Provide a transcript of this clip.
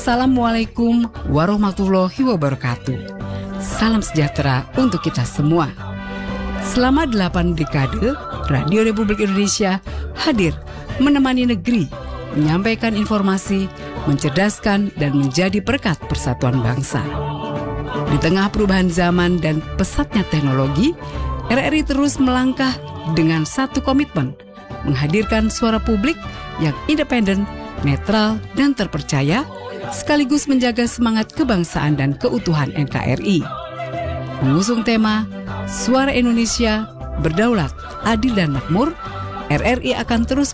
Assalamualaikum warahmatullahi wabarakatuh. Salam sejahtera untuk kita semua. Selama 8 dekade, Radio Republik Indonesia hadir menemani negeri, menyampaikan informasi, mencerdaskan, dan menjadi perekat persatuan bangsa. Di tengah perubahan zaman dan pesatnya teknologi, RRI terus melangkah dengan satu komitmen, menghadirkan suara publik yang independen, netral, dan terpercaya, sekaligus menjaga semangat kebangsaan dan keutuhan NKRI. Mengusung tema Suara Indonesia, Berdaulat, Adil dan Makmur, RRI akan terus